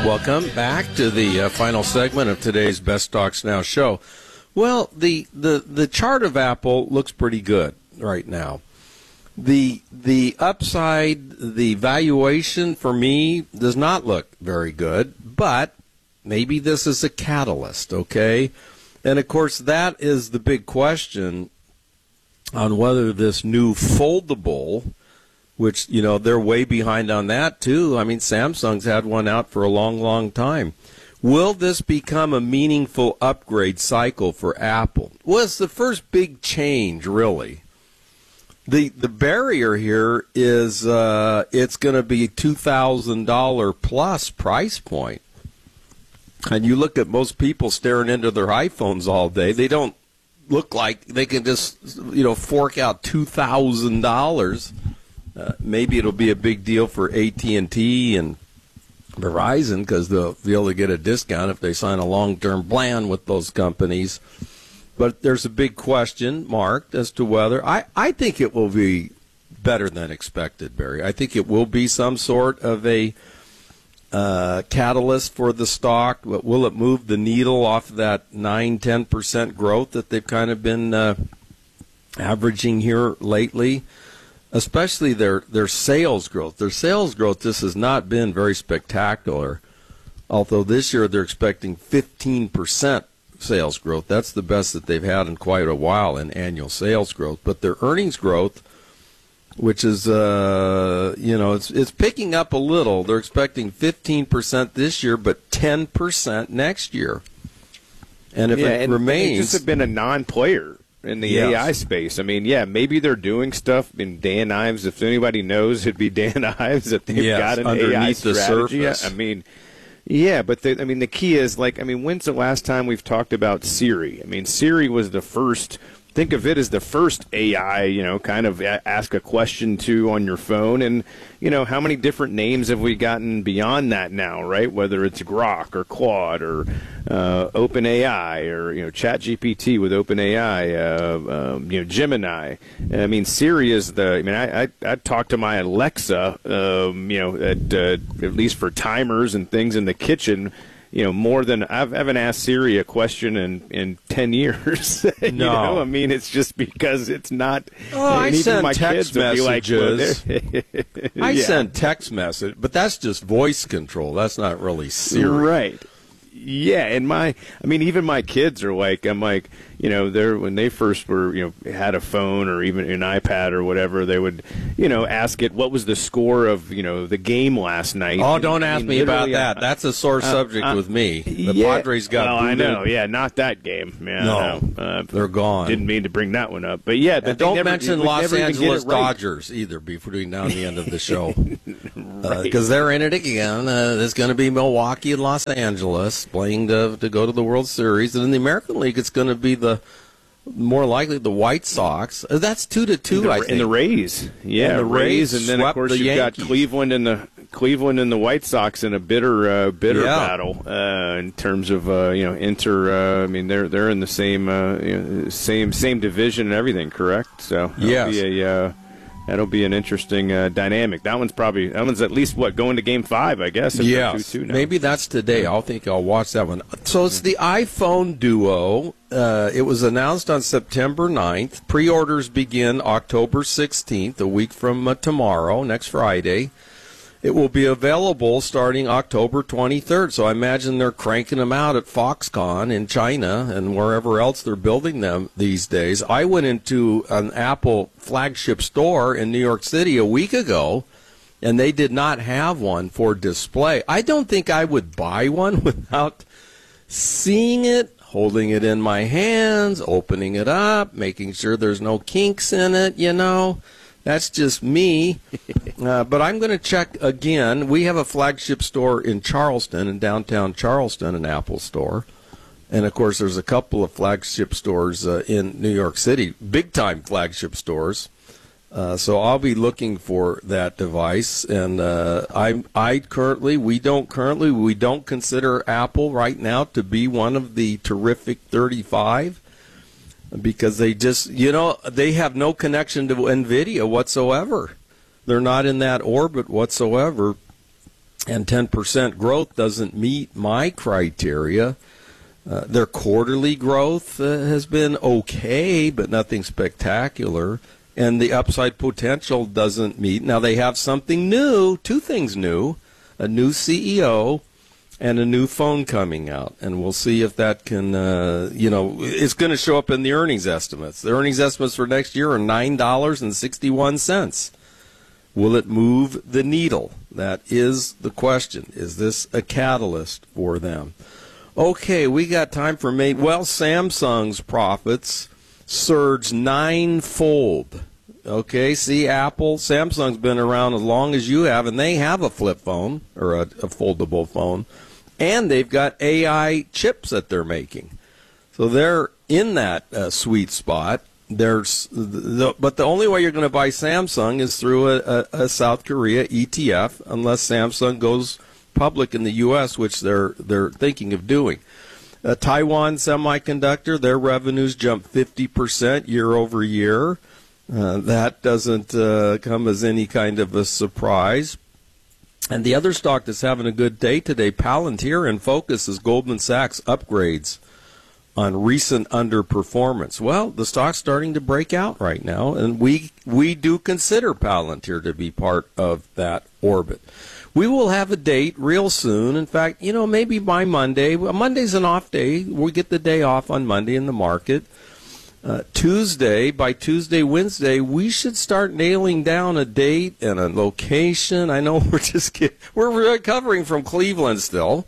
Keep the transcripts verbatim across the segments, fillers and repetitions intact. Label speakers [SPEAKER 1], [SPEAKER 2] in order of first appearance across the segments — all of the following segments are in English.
[SPEAKER 1] Welcome back to the uh, final segment of today's Best Stocks Now show. Well, the, the, the chart of Apple looks pretty good right now. The the upside, the valuation for me does not look very good, but maybe this is a catalyst, okay? And, of course, that is the big question on whether this new foldable, which, you know, they're way behind on that, too. I mean, Samsung's had one out for a long, long time. Will this become a meaningful upgrade cycle for Apple? Well, it's the first big change, really. The the barrier here is uh, it's going to be two thousand dollars plus price point. And you look at most people staring into their iPhones all day, they don't look like they can just, you know, fork out two thousand dollars. Uh, maybe it'll be a big deal for A T and T and Verizon because they'll be able to get a discount if they sign a long-term plan with those companies. But there's a big question mark as to whether I, I think it will be better than expected, Barry. I think it will be some sort of a uh, catalyst for the stock. But will it move the needle off that nine, ten percent growth that they've kind of been uh, averaging here lately? Especially their, their sales growth. Their sales growth, this has not been very spectacular, although this year they're expecting fifteen percent sales growth. That's the best that they've had in quite a while in annual sales growth. But their earnings growth, which is, uh, you know, it's, it's picking up a little. They're expecting fifteen percent this year, but ten percent next year. And if
[SPEAKER 2] yeah,
[SPEAKER 1] it
[SPEAKER 2] and
[SPEAKER 1] remains...
[SPEAKER 2] They just have been a non-player in the
[SPEAKER 1] yes.
[SPEAKER 2] A I space. I mean, yeah, maybe they're doing stuff. I mean, Dan Ives, if anybody knows, it'd be Dan Ives that they've
[SPEAKER 1] yes,
[SPEAKER 2] got an
[SPEAKER 1] underneath
[SPEAKER 2] A I
[SPEAKER 1] the
[SPEAKER 2] strategy.
[SPEAKER 1] surface.
[SPEAKER 2] I mean, yeah, but the, I mean, the key is, like, I mean, when's the last time we've talked about Siri? I mean, Siri was the first. Think of it as the first A I, you know, kind of a- ask a question to on your phone. And, you know, how many different names have we gotten beyond that now, right? Whether it's Grok or Claude or uh, OpenAI or, you know, ChatGPT with OpenAI, uh, um, you know, Gemini. I mean, Siri is the, I mean, I, I, I talk to my Alexa, um, you know, at, uh, at least for timers and things in the kitchen. You know, more than I've, I haven't asked Siri a question in, in ten years. you
[SPEAKER 1] No.
[SPEAKER 2] know, I mean, it's just because it's not.
[SPEAKER 1] Oh, I
[SPEAKER 2] even
[SPEAKER 1] send
[SPEAKER 2] my
[SPEAKER 1] text
[SPEAKER 2] kids would be like, well,
[SPEAKER 1] messages. I
[SPEAKER 2] yeah.
[SPEAKER 1] send text message, but that's just voice control. That's not really Siri.
[SPEAKER 2] Right. Yeah, and my, I mean, even my kids are like, I'm like, you know, they're when they first were, you know, had a phone or even an iPad or whatever, they would, you know, ask it what was the score of, you know, the game last night.
[SPEAKER 1] Oh, don't
[SPEAKER 2] I
[SPEAKER 1] ask
[SPEAKER 2] mean,
[SPEAKER 1] me about
[SPEAKER 2] literally,
[SPEAKER 1] that.
[SPEAKER 2] uh,
[SPEAKER 1] That's a sore
[SPEAKER 2] uh,
[SPEAKER 1] subject
[SPEAKER 2] uh,
[SPEAKER 1] with me. The
[SPEAKER 2] yeah,
[SPEAKER 1] Padres got
[SPEAKER 2] well, I
[SPEAKER 1] booted.
[SPEAKER 2] know, yeah, not that game. Yeah,
[SPEAKER 1] No,
[SPEAKER 2] I know. Uh,
[SPEAKER 1] they're gone.
[SPEAKER 2] Didn't mean to bring that one up, but yeah,
[SPEAKER 1] And
[SPEAKER 2] they
[SPEAKER 1] don't
[SPEAKER 2] never,
[SPEAKER 1] mention
[SPEAKER 2] we
[SPEAKER 1] Los
[SPEAKER 2] never even get
[SPEAKER 1] Angeles
[SPEAKER 2] it right.
[SPEAKER 1] Dodgers either between now and the end of the show.
[SPEAKER 2] Right.
[SPEAKER 1] Because uh, they're in it again. Uh, there's going to be Milwaukee and Los Angeles playing to, to go to the World Series. And in the American League, it's going to be the more likely the White Sox. Uh, that's two to two,
[SPEAKER 2] the,
[SPEAKER 1] I think.
[SPEAKER 2] And the Rays, yeah,
[SPEAKER 1] And the
[SPEAKER 2] Rays,
[SPEAKER 1] Rays
[SPEAKER 2] and then of
[SPEAKER 1] swept
[SPEAKER 2] course
[SPEAKER 1] the
[SPEAKER 2] you've
[SPEAKER 1] Yankees.
[SPEAKER 2] got Cleveland and the Cleveland and the White Sox in a bitter, uh, bitter
[SPEAKER 1] Yeah.
[SPEAKER 2] battle uh, in terms of uh, you know inter. Uh, I mean, they're they're in the same uh, you know, same same division and everything, correct? So that'll
[SPEAKER 1] Yes.
[SPEAKER 2] be a, uh, that'll be an interesting uh, dynamic. That one's probably that one's at least what going to Game Five, I guess. If they're
[SPEAKER 1] Yes,
[SPEAKER 2] two two now.
[SPEAKER 1] maybe that's today. I'll think I'll watch that one. So it's the iPhone Duo. Uh, it was announced on September ninth. Pre-orders begin October sixteenth, a week from uh, tomorrow, next Friday. It will be available starting October twenty-third. So I imagine they're cranking them out at Foxconn in China and wherever else they're building them these days. I went into an Apple flagship store in New York City a week ago, and they did not have one for display. I don't think I would buy one without seeing it, holding it in my hands, opening it up, making sure there's no kinks in it, you know. That's just me. Uh, but I'm going to check again. We have a flagship store in Charleston, in downtown Charleston, an Apple store. And, of course, there's a couple of flagship stores uh, in New York City, big-time flagship stores. Uh, so I'll be looking for that device. And uh, I, I currently, we don't currently, we don't consider Apple right now to be one of the terrific thirty-five. Because they just, you know, they have no connection to NVIDIA whatsoever. They're not in that orbit whatsoever. and ten percent growth doesn't meet my criteria. Uh, their quarterly growth uh, has been okay, but nothing spectacular. And the upside potential doesn't meet. Now, they have something new, two things new, a new C E O and a new phone coming out. And we'll see if that can, uh, you know, it's going to show up in the earnings estimates. The earnings estimates for next year are nine dollars and sixty-one cents. Will it move the needle? That is the question. Is this a catalyst for them? Okay, we got time for May. Well, Samsung's profits surged ninefold. Okay, see, Apple, Samsung's been around as long as you have, and they have a flip phone or a, a foldable phone, and they've got A I chips that they're making. So they're in that uh, sweet spot. There's, the, but the only way you're going to buy Samsung is through a, a, a South Korea E T F, unless Samsung goes public in the U S, which they're they're thinking of doing. Uh, Taiwan Semiconductor, their revenues jumped fifty percent year over year. Uh, that doesn't uh, come as any kind of a surprise. And the other stock that's having a good day today, Palantir, in focus is Goldman Sachs upgrades on recent underperformance. Well, the stock's starting to break out right now, and we we do consider Palantir to be part of that orbit. We will have a date real soon. In fact, you know, maybe by Monday. Monday's an off day. We get the day off on Monday in the market. Uh, Tuesday, by Tuesday, Wednesday, we should start nailing down a date and a location. I know we're just get, we're recovering from Cleveland still,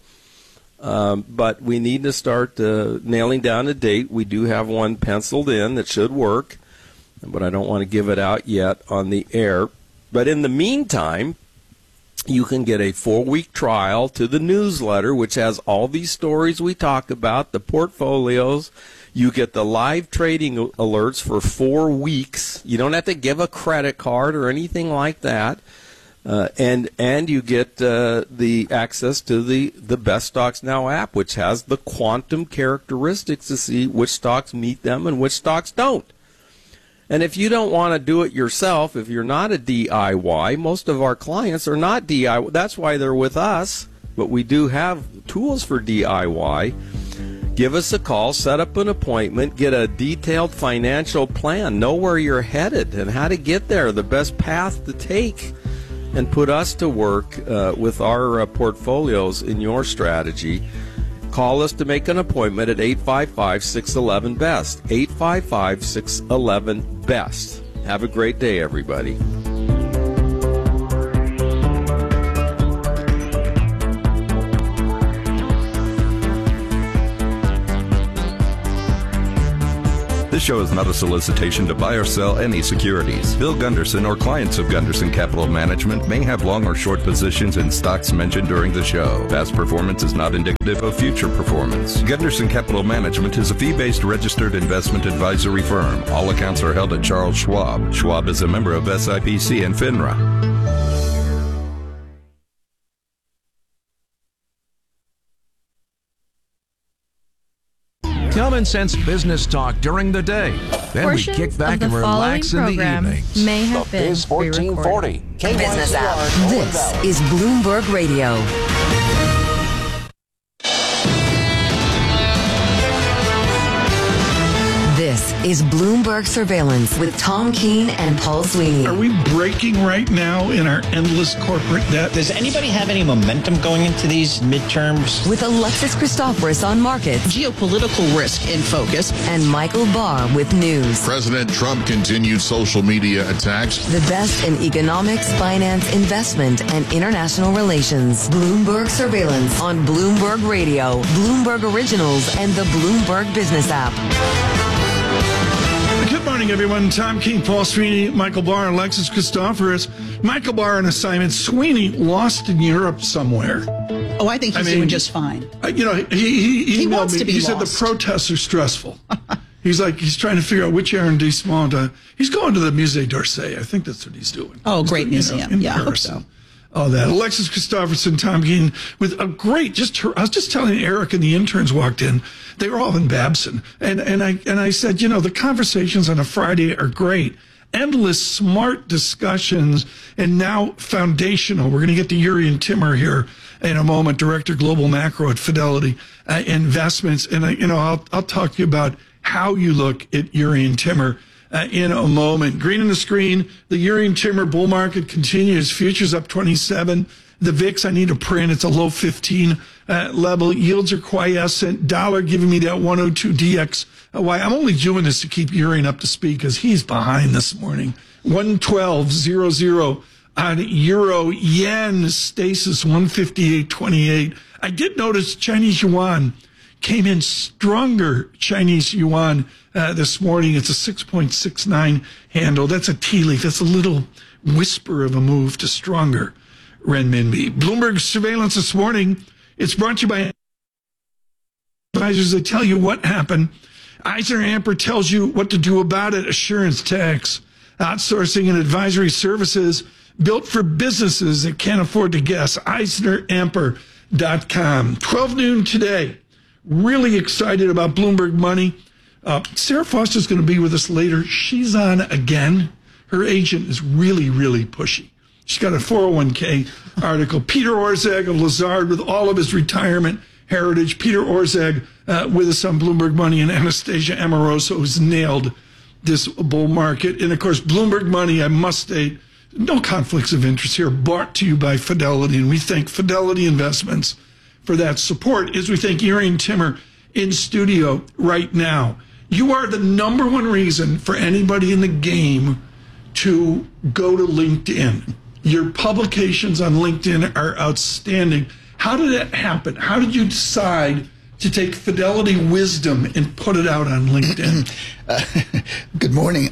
[SPEAKER 1] um, but we need to start uh, nailing down a date. We do have one penciled in that should work, but I don't want to give it out yet on the air. But in the meantime, you can get a four-week trial to the newsletter, which has all these stories we talk about, the portfolios. You get the live trading alerts for four weeks. You don't have to give a credit card or anything like that. Uh, and and you get uh, the access to the, the Best Stocks Now app, which has the quantum characteristics to see which stocks meet them and which stocks don't. And if you don't want to do it yourself, if you're not a D I Y, most of our clients are not D I Y. That's why they're with us. But we do have tools for D I Y. Give us a call, set up an appointment, get a detailed financial plan, know where you're headed and how to get there, the best path to take, and put us to work uh, with our uh, portfolios in your strategy. Call us to make an appointment at eight five five, six one one, B E S T, eight five five, six one one, B E S T. Have a great day, everybody.
[SPEAKER 3] This show is not a solicitation to buy or sell any securities. Bill Gunderson or clients of Gunderson Capital Management may have long or short positions in stocks mentioned during the show. Past performance is not indicative of future performance. Gunderson Capital Management is a fee-based registered investment advisory firm. All accounts are held at Charles Schwab. Schwab is a member of S I P C and FINRA.
[SPEAKER 4] Common sense business talk during the day. Then
[SPEAKER 5] Portions
[SPEAKER 4] we kick back
[SPEAKER 5] of the
[SPEAKER 4] and relax in the
[SPEAKER 5] program
[SPEAKER 4] evenings.
[SPEAKER 5] may have been
[SPEAKER 6] Biz fourteen forty.
[SPEAKER 7] Business app. This is Bloomberg Radio. This is Bloomberg Surveillance with Tom Keene and Paul Sweeney.
[SPEAKER 8] Are we breaking right now in our endless corporate debt?
[SPEAKER 9] Does anybody have any momentum going into these midterms?
[SPEAKER 7] With Alexis Christoforous on markets.
[SPEAKER 10] Geopolitical risk in focus.
[SPEAKER 7] And Michael Barr with news.
[SPEAKER 11] President Trump continued social media attacks.
[SPEAKER 7] The best in economics, finance, investment, and international relations. Bloomberg Surveillance on Bloomberg Radio, Bloomberg Originals, and the Bloomberg Business app.
[SPEAKER 8] Good morning, everyone. Tom Keene, Paul Sweeney, Michael Barr, Alexis Christoforous. Michael Barr on assignment. Sweeney lost in Europe somewhere.
[SPEAKER 10] Oh, I think he's
[SPEAKER 8] I mean,
[SPEAKER 10] doing just fine.
[SPEAKER 8] Uh, you know, he he, he,
[SPEAKER 10] he
[SPEAKER 8] emailed
[SPEAKER 10] wants
[SPEAKER 8] me.
[SPEAKER 10] to be
[SPEAKER 8] He
[SPEAKER 10] lost.
[SPEAKER 8] said the protests are stressful. He's like, he's trying to figure out which arrondissement to, he's going to the Musée d'Orsay. I think that's what he's doing.
[SPEAKER 10] Oh,
[SPEAKER 8] he's
[SPEAKER 10] great
[SPEAKER 8] doing,
[SPEAKER 10] museum.
[SPEAKER 8] You know, in
[SPEAKER 10] Yeah, I hope
[SPEAKER 8] Paris.
[SPEAKER 10] so.
[SPEAKER 8] Oh, that. Alexis Christopherson, Tom Keene, with a great, just, I was just telling Eric and the interns walked in. They were all in Babson. And, and I, and I said, you know, the conversations on a Friday are great. endless smart discussions, and now foundational. We're going to get to Jurrien Timmer here in a moment, Director Global Macro at Fidelity uh, Investments. And, uh, you know, I'll, I'll talk to you about how you look at Jurrien Timmer uh, in a moment. Green on the screen, the Jurrien Timmer bull market continues. Futures up twenty-seven. The V I X, I need to print. It's a low fifteen uh, level. Yields are quiescent. Dollar giving me that one oh two D X Y. I'm only doing this to keep Jurrien up to speed because he's behind this morning. one twelve zero zero on euro. Yen stasis one fifty-eight twenty-eight. I did notice Chinese yuan came in stronger. Chinese yuan uh, this morning. It's a six point six nine handle. That's a tea leaf. That's a little whisper of a move to stronger renminbi. Bloomberg surveillance this morning. It's brought to you by advisors that tell you what happened. Eisner Amper tells you what to do about it. Assurance tax, outsourcing and advisory services built for businesses that can't afford to guess. Eisner Amper dot com. twelve noon today. Really excited about Bloomberg Money. Uh, Sarah Foster's going to be with us later. She's on again. Her agent is really, really pushy. She's got a four oh one k article. Peter Orszag of Lazard with all of his retirement heritage. Peter Orszag uh, with us on Bloomberg Money, and Anastasia Amoroso, who's nailed this bull market. And, of course, Bloomberg Money, I must state, no conflicts of interest here, brought to you by Fidelity. And we thank Fidelity Investments for that support as we thank Jurrien Timmer in studio right now. You are the number one reason for anybody in the game to go to LinkedIn. Your publications on LinkedIn are outstanding. How did that happen? How did you decide to take Fidelity wisdom and put it out on LinkedIn?
[SPEAKER 5] Uh, good morning.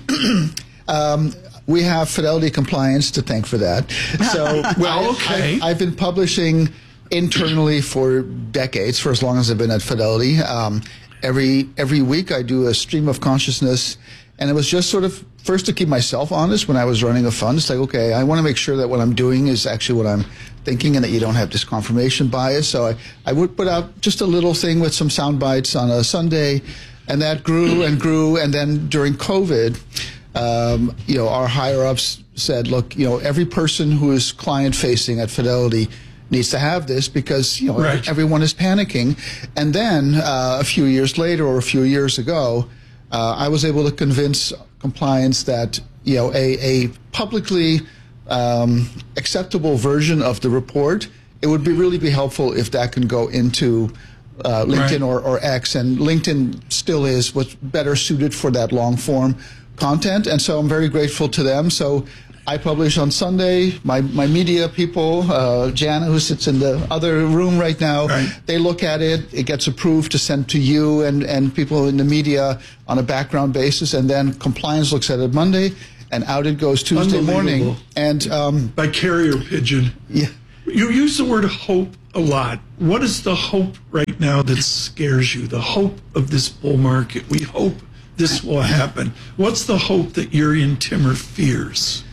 [SPEAKER 5] um, we have Fidelity Compliance to thank for that. So,
[SPEAKER 8] well,
[SPEAKER 5] I,
[SPEAKER 8] okay.
[SPEAKER 5] I, I've been publishing internally for decades, for as long as I've been at Fidelity. Um, every every week I do a stream of consciousness, and it was just sort of first to keep myself honest when I was running a fund. It's like, okay, I want to make sure that what I'm doing is actually what I'm thinking and that you don't have this confirmation bias. So I, I would put out just a little thing with some sound bites on a Sunday, and that grew and grew. And then during COVID, um, you know, our higher-ups said, look, you know, every person who is client-facing at Fidelity needs to have this because, you know,
[SPEAKER 8] right.
[SPEAKER 5] everyone is panicking. And then uh, a few years later or a few years ago, uh, I was able to convince compliance that, you know, a, a publicly um, acceptable version of the report, it would be really be helpful if that can go into uh, LinkedIn
[SPEAKER 8] right.
[SPEAKER 5] or, or X. And LinkedIn still is what's better suited for that long form content. And so I'm very grateful to them. So I publish on Sunday. My my media people, uh, Jana, who sits in the other room right now,
[SPEAKER 8] right.
[SPEAKER 5] they look at it. It gets approved to send to you and, and people in the media on a background basis. And then compliance looks at it Monday, and out it goes Tuesday morning. And um,
[SPEAKER 8] by carrier pigeon.
[SPEAKER 5] Yeah.
[SPEAKER 8] You use the word hope a lot. What is the hope right now that scares you? The hope of this bull market. We hope this will happen. What's the hope that Jurrien Timmer fears?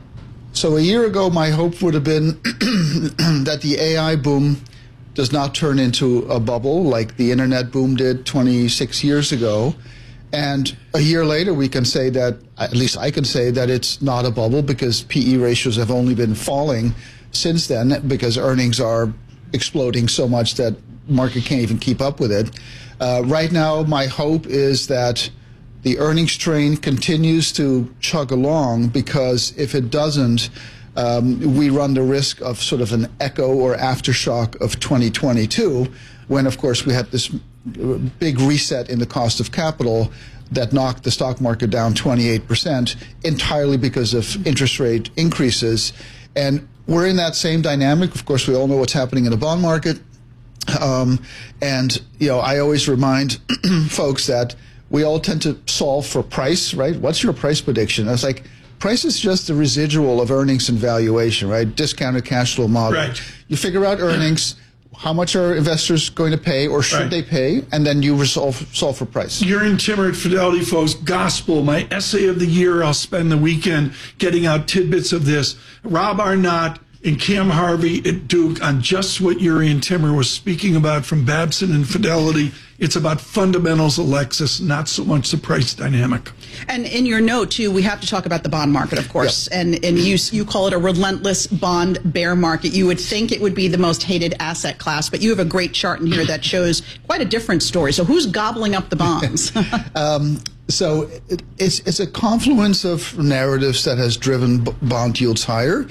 [SPEAKER 5] So a year ago, my hope would have been that the A I boom does not turn into a bubble like the internet boom did twenty-six years ago. And a year later, we can say that, at least I can say that it's not a bubble because P E ratios have only been falling since then because earnings are exploding so much that market can't even keep up with it. Uh, right now, my hope is that the earnings train continues to chug along because if it doesn't, um, we run the risk of sort of an echo or aftershock of twenty twenty-two, when, of course, we had this big reset in the cost of capital that knocked the stock market down twenty-eight percent entirely because of interest rate increases. And we're in that same dynamic. Of course, we all know what's happening in the bond market. Um, and, you know, I always remind folks that we all tend to solve for price, right? What's your price prediction? I was like, price is just the residual of earnings and valuation, right? Discounted cash flow model.
[SPEAKER 8] Right.
[SPEAKER 5] You figure out earnings, how much are investors going to pay or should
[SPEAKER 8] right.
[SPEAKER 5] they pay, and then you resolve solve for price.
[SPEAKER 8] Jurrien Timmer at Fidelity, folks. Gospel, my essay of the year. I'll spend the weekend getting out tidbits of this. Rob Arnott, and Cam Harvey at Duke on just what Urian Timmer was speaking about from Babson and Fidelity. It's about fundamentals of Lexus, not so much the price dynamic.
[SPEAKER 10] And in your note, too, we have to talk about the bond market, of course. Yep. And and you you call it a relentless bond bear market. You would think it would be the most hated asset class, but you have a great chart in here that shows quite a different story. So who's gobbling up the bonds?
[SPEAKER 5] um, so it, it's, it's a confluence of narratives that has driven b- bond yields higher.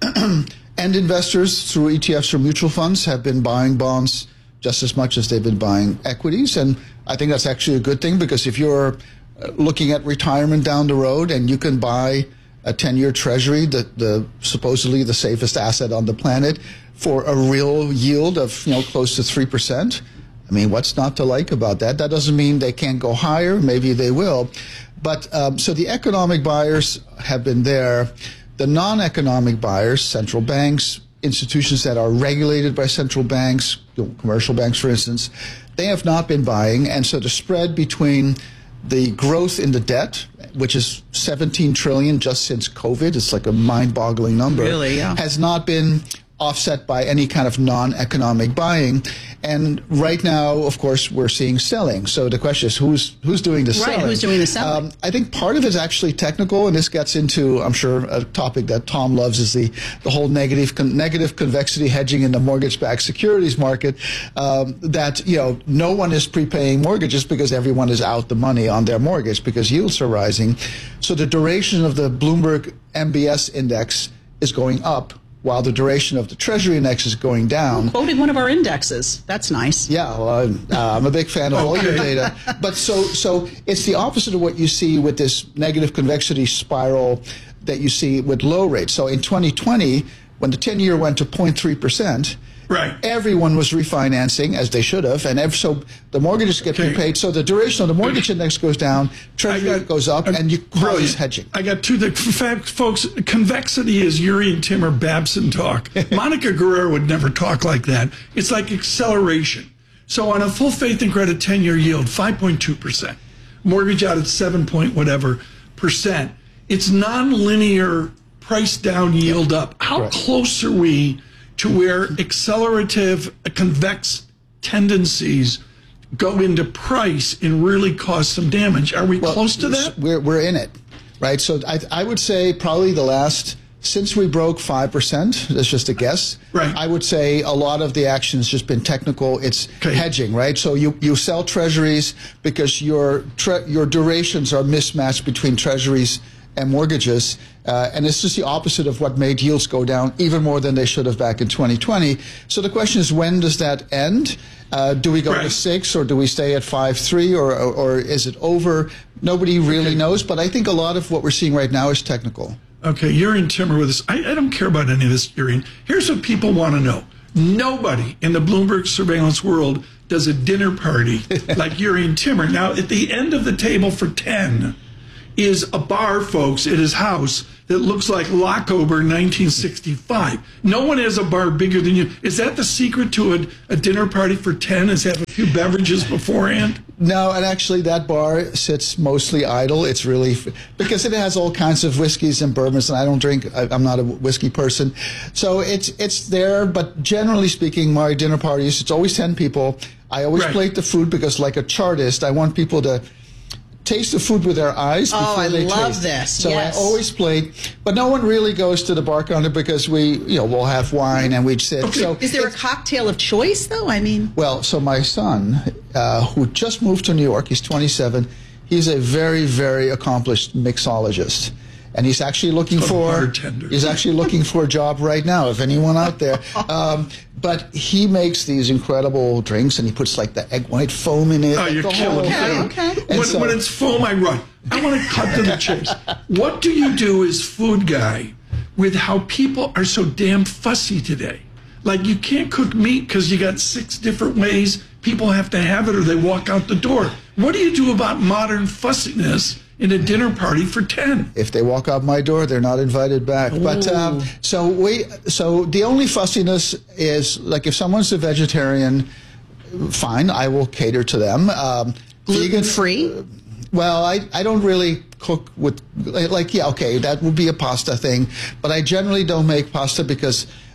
[SPEAKER 5] And investors through E T Fs or mutual funds have been buying bonds just as much as they've been buying equities. And I think that's actually a good thing, because if you're looking at retirement down the road and you can buy a ten-year treasury, the, the supposedly the safest asset on the planet, for a real yield of, you know, close to three percent, I mean, what's not to like about that? That doesn't mean they can't go higher. Maybe they will. But um, so the economic buyers have been there. The non-economic buyers, central banks, institutions that are regulated by central banks, commercial banks, for instance, they have not been buying. And so the spread between the growth in the debt, which is seventeen trillion dollars just since COVID, it's like a mind-boggling number,
[SPEAKER 10] really, yeah.
[SPEAKER 5] has not been offset by any kind of non-economic buying. And right now, of course, we're seeing selling. So the question is, who's who's doing the
[SPEAKER 10] right,
[SPEAKER 5] selling?
[SPEAKER 10] Right, who's doing the selling?
[SPEAKER 5] Um, I think part of it is actually technical, and this gets into, I'm sure, a topic that Tom loves, is the, the whole negative con- negative convexity hedging in the mortgage-backed securities market, um, that, you know, no one is prepaying mortgages because everyone is out the money on their mortgage because yields are rising. So the duration of the Bloomberg M B S index is going up, while the duration of the Treasury index is going down.
[SPEAKER 10] Well, quoting one of our indexes. That's nice.
[SPEAKER 5] Yeah, well, I'm, uh, I'm a big fan of all your data. But so so it's the opposite of what you see with this negative convexity spiral that you see with low rates. So in twenty twenty, when the ten-year went to zero point three percent,
[SPEAKER 8] right,
[SPEAKER 5] everyone was refinancing, as they should have, and ev- so the mortgages get
[SPEAKER 8] okay.
[SPEAKER 5] repaid. So the duration of the mortgage index goes down, Treasury got, goes up, uh, and you cause hedging.
[SPEAKER 8] I got two. The fact, folks, convexity is Urian Timmer Babson talk. Monica Guerrero would never talk like that. It's like acceleration. So on a full faith and credit ten-year yield, five point two percent. Mortgage out at seven point whatever percent. It's nonlinear price down, yield up. How
[SPEAKER 5] right.
[SPEAKER 8] close are we to where accelerative, convex tendencies go into price and really cause some damage? Are we well, close to that?
[SPEAKER 5] We're, we're in it, right? So I, I would say probably the last, since we broke five percent, that's just a guess,
[SPEAKER 8] right.
[SPEAKER 5] I would say a lot of the action has just been technical. It's
[SPEAKER 8] okay.
[SPEAKER 5] hedging, right? So you, you sell treasuries because your tre- your durations are mismatched between treasuries and mortgages, uh, and it's just the opposite of what made yields go down even more than they should have back in twenty twenty. So the question is, when does that end? Uh, do we go
[SPEAKER 8] right.
[SPEAKER 5] to six, or do we stay at five three, or, or or is it over? Nobody really
[SPEAKER 8] okay.
[SPEAKER 5] knows, but I think a lot of what we're seeing right now is technical.
[SPEAKER 8] Okay, Urian Timmer with us. I, I don't care about any of this, Urian. Here's what people want to know. Nobody in the Bloomberg surveillance world does a dinner party like Urian Timmer. Now, at the end of the table for ten is a bar, folks, at his house that looks like Lockover nineteen sixty-five. No one has a bar bigger than you. Is that the secret to a, a dinner party for ten, is have a few beverages beforehand?
[SPEAKER 5] No, and actually that bar sits mostly idle. It's really, because it has all kinds of whiskeys and bourbons, and I don't drink, I, I'm not a whiskey person. So it's it's there, but generally speaking, my dinner parties, it's always ten people. I always
[SPEAKER 8] right.
[SPEAKER 5] plate the food because, like a chartist, I want people to taste the food with their eyes before
[SPEAKER 10] oh, I
[SPEAKER 5] they
[SPEAKER 10] love
[SPEAKER 5] taste.
[SPEAKER 10] this.
[SPEAKER 5] So
[SPEAKER 10] yes.
[SPEAKER 5] I always plate, but no one really goes to the bar counter because we, you know, we'll have wine and we'd sit.
[SPEAKER 8] Okay.
[SPEAKER 5] So
[SPEAKER 10] is there a cocktail of choice, though? I mean,
[SPEAKER 5] well, so my son, uh, who just moved to New York, he's twenty-seven. He's a very, very accomplished mixologist. And he's actually looking
[SPEAKER 8] a
[SPEAKER 5] for
[SPEAKER 8] bartender.
[SPEAKER 5] he's actually looking for a job right now, if anyone out there. Um, but he makes these incredible drinks, and he puts like the egg white foam in it.
[SPEAKER 8] Oh, you're killing me.
[SPEAKER 10] Okay, okay.
[SPEAKER 8] When,
[SPEAKER 5] so,
[SPEAKER 8] when it's foam, I run. I want to cut to the chase. What do you do as food guy with how people are so damn fussy today? Like, you can't cook meat because you got six different ways people have to have it or they walk out the door. What do you do about modern fussiness in a dinner party for ten?
[SPEAKER 5] If they walk out my door, they're not invited back. Ooh. But um, so we, so the only fussiness is, like, if someone's a vegetarian, fine, I will cater to them. Um,
[SPEAKER 10] Gluten free?
[SPEAKER 5] Uh, well, I, I don't really cook with, like, yeah, okay, that would be a pasta thing, but I generally don't make pasta because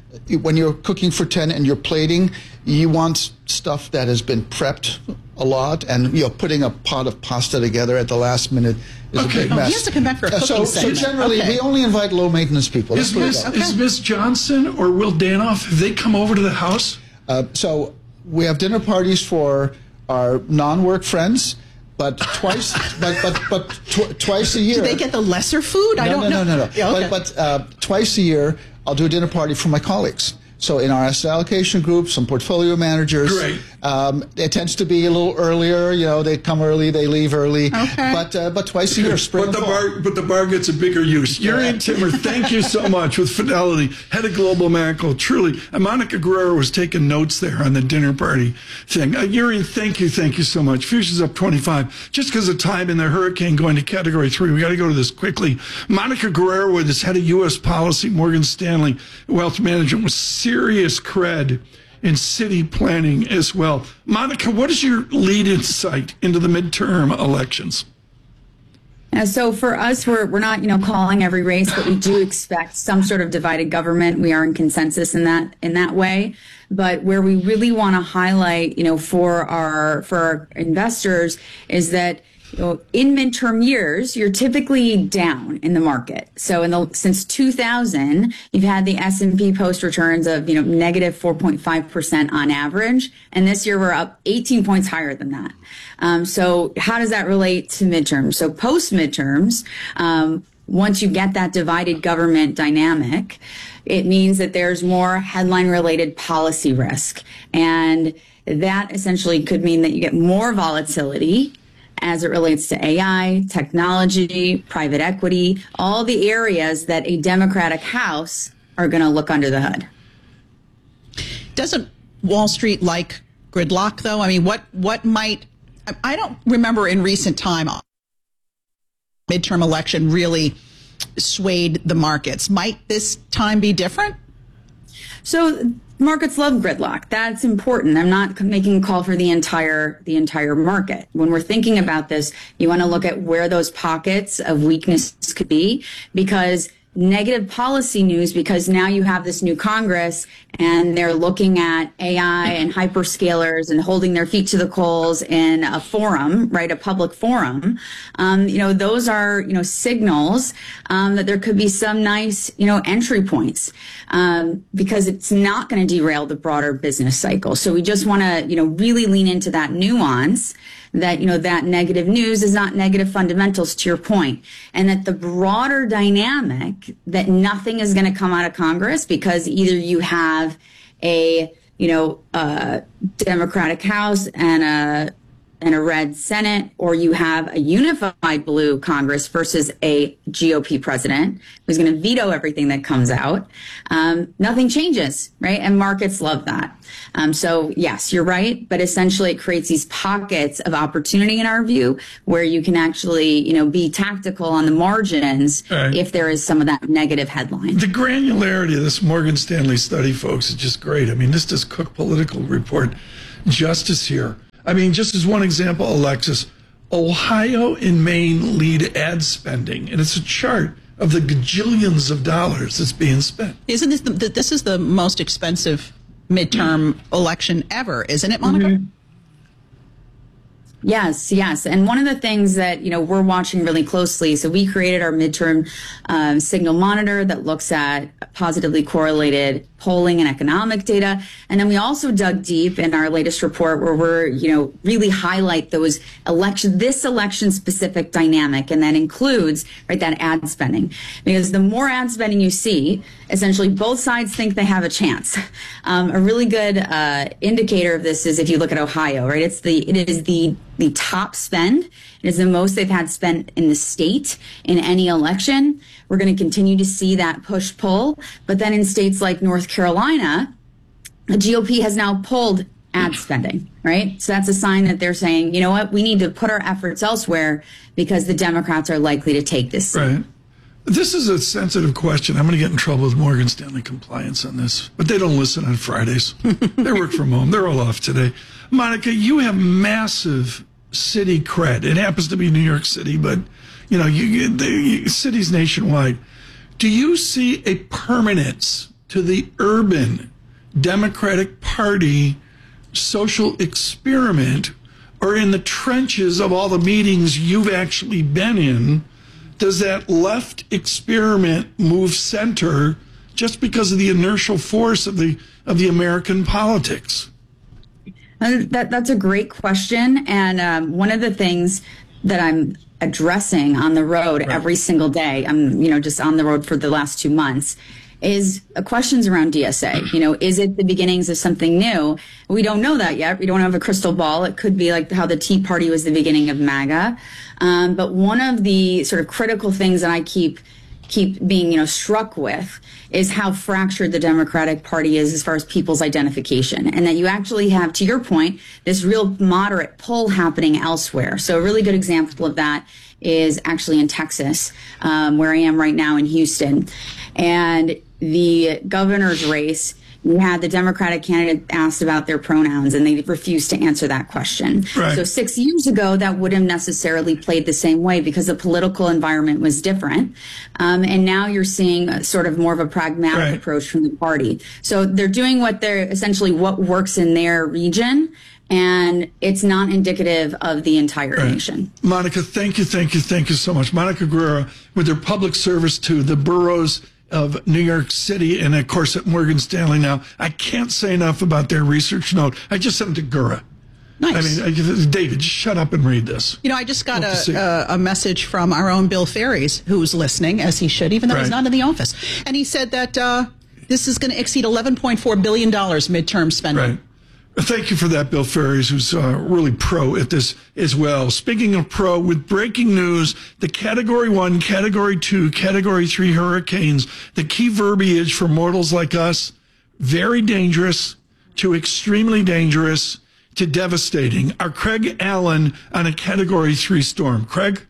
[SPEAKER 5] when you're cooking for ten and you're plating, you want stuff that has been prepped a lot, and you know, putting a pot of pasta together at the last minute is
[SPEAKER 8] Okay.
[SPEAKER 5] a big
[SPEAKER 8] Oh,
[SPEAKER 5] mess.
[SPEAKER 10] he has to come back for a
[SPEAKER 5] Uh,
[SPEAKER 10] cooking
[SPEAKER 5] so, so
[SPEAKER 10] segment.
[SPEAKER 5] generally,
[SPEAKER 10] Okay.
[SPEAKER 5] we only invite low maintenance people. Let's
[SPEAKER 8] Is
[SPEAKER 5] put it
[SPEAKER 8] Miss
[SPEAKER 5] that way.
[SPEAKER 8] is Miss Johnson or Will Danoff, have they come over to the house?
[SPEAKER 5] Uh, so we have dinner parties for our non-work friends, but twice, but but but tw- twice a year.
[SPEAKER 10] Do they get the lesser food? I
[SPEAKER 5] no,
[SPEAKER 10] don't
[SPEAKER 5] no,
[SPEAKER 10] know.
[SPEAKER 5] no, no, no.
[SPEAKER 10] Yeah, okay.
[SPEAKER 5] But, but uh, twice a year, I'll do a dinner party for my colleagues. So in our asset allocation group, some portfolio managers.
[SPEAKER 8] Great.
[SPEAKER 5] Um, it tends to be a little earlier. You know, they come early, they leave early.
[SPEAKER 10] Okay.
[SPEAKER 5] But uh, but twice a year, spring
[SPEAKER 8] But the
[SPEAKER 5] and fall.
[SPEAKER 8] bar, but the bar gets a bigger use. Urian Timmer, thank you so much with Fidelity, head of Global Macro. Truly, and Monica Guerrero was taking notes there on the dinner party thing. Uh, Urian, thank you, thank you so much. Futures up twenty-five. Just because of time and the hurricane going to Category Three, we got to go to this quickly. Monica Guerrero is head of U S policy, Morgan Stanley Wealth Management, with serious credit in city planning as well. Monica, what is your lead insight into the midterm elections?
[SPEAKER 6] Uh, so for us, we're we're not, you know, calling every race, but we do expect some sort of divided government. We are in consensus in that in that way. But where we really want to highlight, you know, for our for our investors is that, you know, in midterm years, you're typically down in the market. So in the since two thousand, you've had the S and P post returns of, you know, negative four point five percent on average. And this year we're up eighteen points higher than that. Um, so how does that relate to midterms? So post midterms, um, once you get that divided government dynamic, it means that there's more headline related policy risk. And that essentially could mean that you get more volatility as it relates to A I, technology, private equity, all the areas that a Democratic House are going to look under the hood.
[SPEAKER 10] Doesn't Wall Street like gridlock, though? I mean, what what might I don't remember in recent time midterm election really swayed the markets. Might this time be different?
[SPEAKER 6] So markets love gridlock. That's important. I'm not making a call for the entire the entire market. When we're thinking about this, you want to look at where those pockets of weakness could be, because negative policy news, because now you have this new Congress and they're looking at A I and hyperscalers and holding their feet to the coals in a forum, right? A public forum. Um, you know, those are, you know, signals, um, that there could be some nice, you know, entry points, um, because it's not going to derail the broader business cycle. So we just want to, you know, really lean into that nuance that, you know, that negative news is not negative fundamentals, to your point, and that the broader dynamic that nothing is going to come out of Congress because either you have a, you know, a Democratic House and a and a red Senate, or you have a unified blue Congress versus a G O P president who's going to veto everything that comes out. Um, nothing changes, right? And markets love that. Um, so yes, you're right, but essentially it creates these pockets of opportunity in our view where you can actually, you know, be tactical on the margins
[SPEAKER 8] Right.
[SPEAKER 6] if there is some of that negative headline.
[SPEAKER 8] The granularity of this Morgan Stanley study, folks, is just great. I mean, this does Cook Political Report justice here. I mean, just as one example, Alexis, Ohio and Maine lead ad spending, and it's a chart of the gajillions of dollars that's being spent.
[SPEAKER 10] Isn't this the, this is the most expensive midterm election ever, isn't it, Monica?
[SPEAKER 6] Mm-hmm. Yes, yes. And one of the things that, you know, we're watching really closely, so we created our midterm um, signal monitor that looks at positively correlated polling and economic data. And then we also dug deep in our latest report where we're, you know, really highlight those election, this election specific dynamic. And that includes, right, that ad spending. Because the more ad spending you see, essentially both sides think they have a chance. Um, a really good uh, indicator of this is if you look at Ohio, right? It's the, it is the, the top spend. It is the most they've had spent in the state in any election. We're going to continue to see that push pull. But then in states like North Carolina, the G O P has now pulled ad spending, right? So that's a sign that they're saying, you know what, we need to put our efforts elsewhere because the Democrats are likely to take this seat.
[SPEAKER 8] Right. This is a sensitive question. I'm going to get in trouble with Morgan Stanley compliance on this, but they don't listen on Fridays. They work from home. They're all off today. Monica, you have massive city cred. It happens to be New York City, but you know, you, the cities nationwide. Do you see a permanence to the urban Democratic Party social experiment, or in the trenches of all the meetings you've actually been in, does that left experiment move center just because of the inertial force of the of the American politics?
[SPEAKER 6] And that that's a great question, and um, one of the things that I'm addressing on the road right. every single day, I'm you know just on the road for the last two months, is uh, questions around D S A. You know, is it the beginnings of something new? We don't know that yet. We don't have a crystal ball. It could be like how the Tea Party was the beginning of MAGA. Um, but one of the sort of critical things that I keep keep being, you know, struck with is how fractured the Democratic Party is as far as people's identification, and that you actually have, to your point, this real moderate pull happening elsewhere. So a really good example of that is actually in Texas, um, where I am right now in Houston. And the governor's race, you had the Democratic candidate asked about their pronouns, and they refused to answer that question.
[SPEAKER 8] Right.
[SPEAKER 6] So six years ago, that wouldn't have necessarily played the same way because the political environment was different. Um, and now you're seeing a sort of more of a pragmatic
[SPEAKER 8] right.
[SPEAKER 6] approach from the party. So they're doing what they're essentially what works in their region, and it's not indicative of the entire
[SPEAKER 8] right.
[SPEAKER 6] nation.
[SPEAKER 8] Monica, thank you, thank you, thank you so much. Monica Guerrero, with her public service to the boroughs of New York City, and of course at Morgan Stanley now. I can't say enough about their research note. I just sent it to Gura.
[SPEAKER 10] Nice.
[SPEAKER 8] I mean, I, David, just shut up and read this.
[SPEAKER 10] You know, I just got a, a, a message from our own Bill Ferries, who's listening, as he should, even though
[SPEAKER 8] right.
[SPEAKER 10] he's not in the office. And he said that uh, this is going to exceed eleven point four billion dollars midterm spending.
[SPEAKER 8] Right. Thank you for that, Bill Ferries, who's uh, really pro at this as well. Speaking of pro, with breaking news, the Category one, Category two, Category three hurricanes, the key verbiage for mortals like us, very dangerous to extremely dangerous to devastating. Our Craig Allen on a Category three storm. Craig?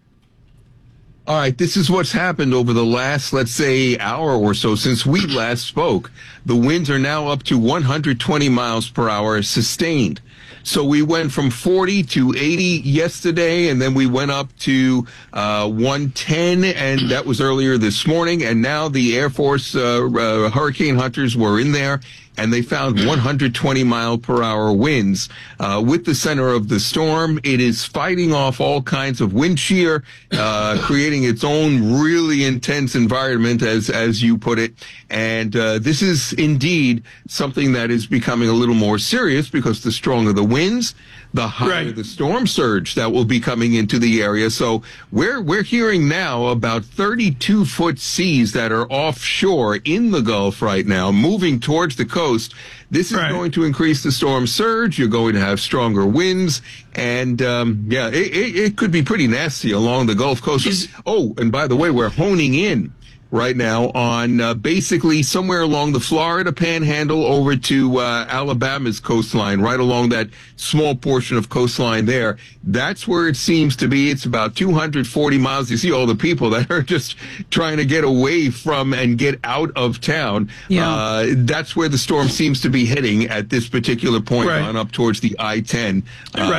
[SPEAKER 12] All right, this is what's happened over the last, let's say, hour or so since we last spoke. The winds are now up to one hundred twenty miles per hour sustained. So we went from forty to eighty yesterday, and then we went up to uh, one ten, and that was earlier this morning. And now the Air Force uh, uh, hurricane hunters were in there, and they found one hundred twenty mile per hour winds. Uh, with the center of the storm, it is fighting off all kinds of wind shear, uh, creating its own really intense environment, as as you put it. And uh, this is indeed something that is becoming a little more serious, because the stronger the winds, the higher
[SPEAKER 8] right.
[SPEAKER 12] the storm surge that will be coming into the area. So we're we're hearing now about thirty-two foot seas that are offshore in the Gulf right now, moving towards the coast. This is right. going to increase the storm surge. You're going to have stronger winds, and um, yeah, it, it, it could be pretty nasty along the Gulf Coast. Is, oh, and by the way, we're honing in right now on uh, basically somewhere along the Florida Panhandle over to uh, Alabama's coastline, right along that small portion of coastline there. That's where it seems to be. It's about two hundred forty miles. You see all the people that are just trying to get away from and get out of town.
[SPEAKER 10] Yeah.
[SPEAKER 12] Uh, that's where the storm seems to be heading at this particular point,
[SPEAKER 8] right.
[SPEAKER 12] on up towards the I ten. Uh,
[SPEAKER 8] right.